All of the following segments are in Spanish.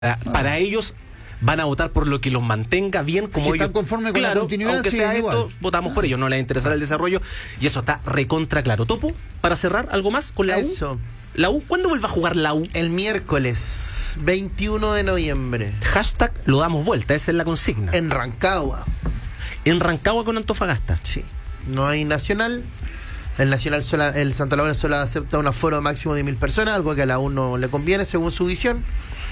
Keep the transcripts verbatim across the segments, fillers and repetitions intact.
Para ellos van a votar por lo que los mantenga bien, como si ellos. están conformes con claro, la continuidad, aunque sí, sea igual. esto, votamos ah. por ellos, no les interesará el desarrollo, y eso está recontra claro. Topo, para cerrar, ¿algo más con la eso. U? ¿La U? ¿Cuándo vuelve a jugar la U? El miércoles veintiuno de noviembre. Hashtag lo damos vuelta, esa es la consigna. En Rancagua. En Rancagua con Antofagasta. Sí. No hay nacional. El Nacional sola, el Santa Laura solo acepta un aforo máximo de mil personas, algo que a la U no le conviene según su visión.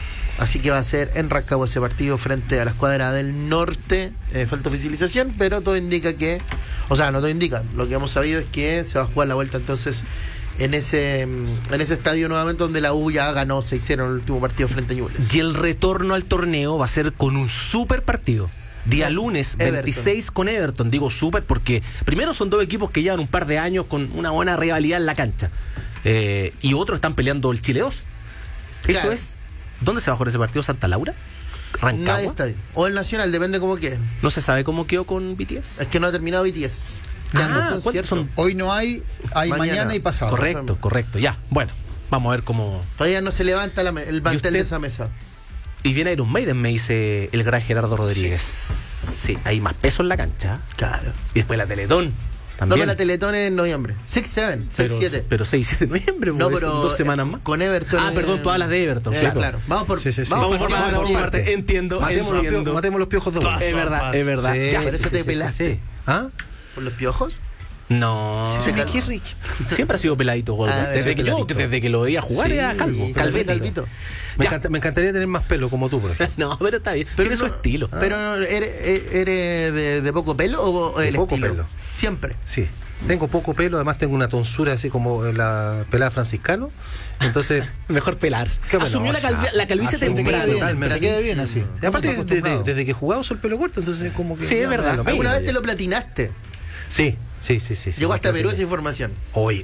Así que va a ser en Rancagua ese partido frente a la escuadra del norte. Eh, falta oficialización, pero todo indica que, o sea, no todo indica, lo que hemos sabido es que se va a jugar la vuelta entonces en ese en ese estadio nuevamente donde la U ya ganó, se hicieron el último partido frente a Ñublense. Y el retorno al torneo va a ser con un super partido. Día lunes, veintiséis Everton. Con Everton. Digo súper porque primero son dos equipos que llevan un par de años con una buena rivalidad en la cancha. Eh, y otros están peleando el Chile dos. Eso claro. es. ¿Dónde se va a jugar ese partido? ¿Santa Laura? ¿Rancagua? Estadio. O el Nacional, depende cómo quede. ¿No se sabe cómo quedó con B T S? Es que no ha terminado B T S. Ah, son? Hoy no hay, hay mañana, mañana y pasado. Correcto, correcto. Ya, bueno, vamos a ver cómo... Todavía no se levanta la, el mantel de esa mesa. Y viene Iron Maiden, me dice el gran Gerardo Rodríguez. Sí, sí, hay más peso en la cancha. Claro. Y después la Teletón. También. No, la Teletón es en noviembre. seis siete, seis siete. Pero seis siete de noviembre, no, pero dos semanas más. Con Everton. Ah, perdón, tú hablas de Everton, eh, claro. claro. Vamos por sí, sí, sí. Vamos, vamos por, vamos por, por parte. parte. Entiendo, matemos entiendo. Los, matemos los piojos de paso, Es verdad, paso. es verdad. Sí, ya. Por eso sí, te sí, pelaste. Sí, sí. ¿Ah? ¿Por los piojos? No, sí, qué rico. Siempre ha sido peladito, Golden. Ah, desde, que yo, desde que lo veía jugar sí, era calvo, sí, calvetito. Me, encanta, me encantaría tener más pelo como tú, por ejemplo. No, pero está bien. Pero tiene no, su estilo. Pero no, ¿eres, eres de, de poco pelo o el de poco estilo? Pelo. Siempre. Sí. Tengo poco pelo, además tengo una tonsura así como la pelada franciscano. Entonces, mejor pelarse. Asumió la, calvi la calvicie temprano. Me queda bien así. Y aparte, desde, desde, desde que jugaba uso el pelo corto, entonces como que. Sí, es verdad. ¿Alguna vez te lo platinaste? Sí, sí, sí, sí. Llegó hasta Perú esa información. Oye,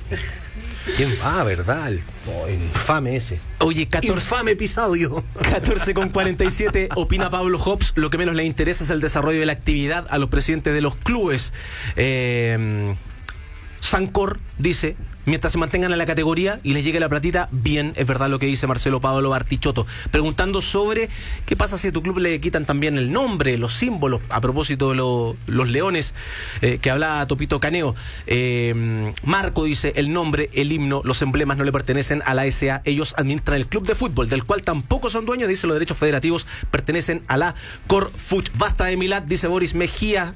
¿quién? Ah, verdad, el, oh, el infame ese. Oye, catorce infame episodio. catorce con cuarenta y siete, opina Pablo Hobbs, lo que menos le interesa es el desarrollo de la actividad a los presidentes de los clubes. Eh, Sancor dice, mientras se mantengan en la categoría y les llegue la platita, bien, es verdad lo que dice Marcelo Pablo Bartichotto, preguntando sobre qué pasa si a tu club le quitan también el nombre, los símbolos, a propósito de lo, los leones eh, que hablaba Topito Caneo. eh, Marco dice, el nombre, el himno, los emblemas no le pertenecen a la S A, ellos administran el club de fútbol, del cual tampoco son dueños, dice, los derechos federativos pertenecen a la Corfuch. Basta de Milad, dice Boris Mejía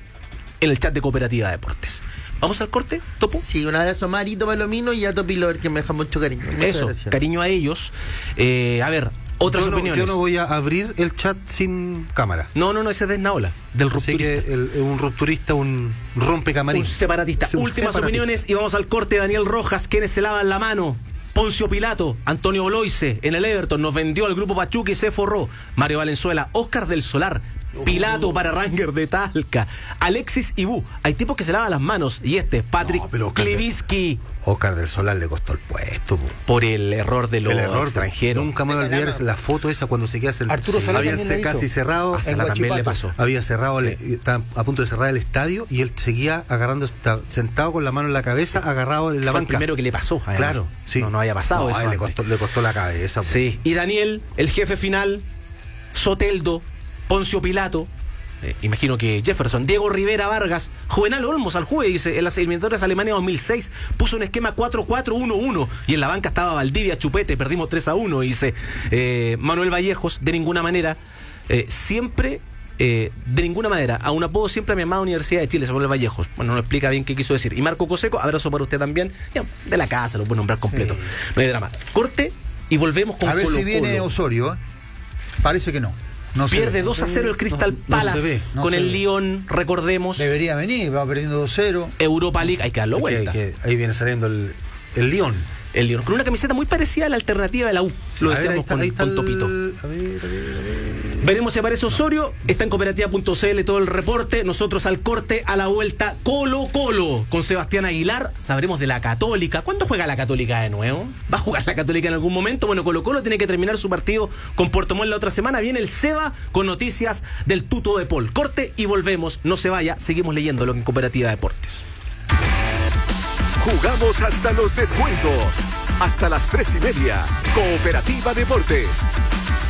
en el chat de Cooperativa Deportes. ¿Vamos al corte, Topo? Sí, un abrazo a Marito Palomino y a Topilor, que me deja mucho cariño. Muchas Eso, gracias. Cariño a ellos. Eh, a ver, otras yo no, opiniones. Yo no voy a abrir el chat sin cámara. No, no, no, ese es de Naola, del Así rupturista. que el, un rupturista, un rompecamarín. Un separatista. Un Últimas separatista. opiniones y vamos al corte. Daniel Rojas, quienes se lavan la mano. Poncio Pilato, Antonio Boloise en el Everton, nos vendió al grupo Pachuca y se forró. Mario Valenzuela, Oscar del Solar, Pilato para Ranger de Talca, Alexis Ibú, hay tipos que se lavan las manos, y este, Patrick no, Kliviski. Oscar del Solar le costó el puesto. Po. Por el error de los el error, extranjeros. Nunca me voy a olvidar la foto esa cuando se queda sentado. Arturo Solar había se, casi cerrado. A Sala también le pasó. Había cerrado, sí. le, estaba a punto de cerrar el estadio y él seguía agarrando, sentado con la mano en la cabeza, agarrado en la Fue banca. el primero que le pasó. Además. Claro, sí. No, no había pasado no, eso. Le costó, le costó la cabeza. Po. Sí. Y Daniel, el jefe final, Soteldo, Poncio Pilato. Eh, imagino que Jefferson, Diego Rivera Vargas, Juvenal Olmos al juez, dice, en las eliminatorias Alemania dos mil seis puso un esquema cuatro cuatro uno uno y en la banca estaba Valdivia Chupete, perdimos tres a uno, dice eh, Manuel Vallejos, de ninguna manera, eh, siempre, eh, de ninguna manera, a un apodo siempre a mi amada Universidad de Chile, Manuel Vallejos, bueno, no explica bien qué quiso decir. Y Marco Coseco, abrazo para usted también, ya, de la casa, lo puedo nombrar completo, sí. No hay drama. Corte y volvemos con a ver Colo, si viene Colo. Osorio, ¿eh? Parece que no. No pierde dos a cero el Crystal no, Palace no se ve, no con se el ve. Lyon, recordemos. Debería venir, va perdiendo dos cero. Europa League, hay que darlo vuelta. Que, que ahí viene saliendo el, el Lyon. El Lyon, con una camiseta muy parecida a la alternativa de la U. Lo a decíamos ver, está, con, con el... Topito. A ver, a ver, a ver. Veremos si aparece Osorio. Está en cooperativa punto c l todo el reporte. Nosotros al corte, a la vuelta, Colo Colo con Sebastián Aguilar. Sabremos de la Católica. ¿Cuándo juega la Católica de nuevo? ¿Va a jugar la Católica en algún momento? Bueno, Colo Colo tiene que terminar su partido con Puerto Montt la otra semana. Viene el Seba con noticias del Tuto de Paul. Corte y volvemos. No se vaya. Seguimos leyendo lo que en Cooperativa Deportes. Jugamos hasta los descuentos. Hasta las tres y media. Cooperativa Deportes.